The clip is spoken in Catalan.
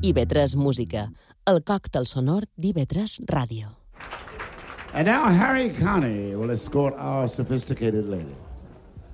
IB3 Música, el còctel sonor d'IB3 Ràdio. And now Harry Connick will escort our sophisticated lady.